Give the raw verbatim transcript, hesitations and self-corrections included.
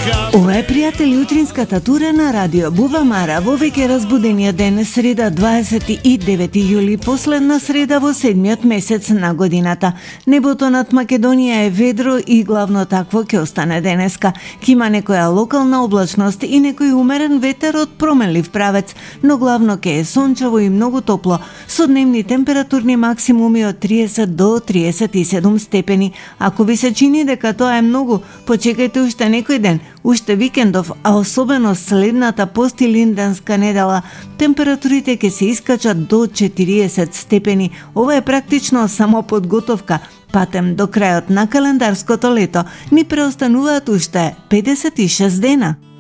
Ова е, пријатели, утринската тура на Радио Бубамара во веќе разбудениот ден, среда дваесет и девети јули, последна среда во седмиот месец на годината. Небото над Македонија е ведро и главно такво ќе остане денеска. Ке има некоја локална облачност и некој умерен ветер од променлив правец, но главно ќе е сончево и многу топло, со дневни температурни максимуми од триесет до триесет и седум степени. Ако ви се чини дека тоа е многу, почекајте уште некој ден, уште викендов, а особено следната постилинденска недела, температурите ќе се искачат до четириесет степени. Ова е практично само подготовка. Патем до крајот на календарското лето ни преостануваат уште педесет и шест дена.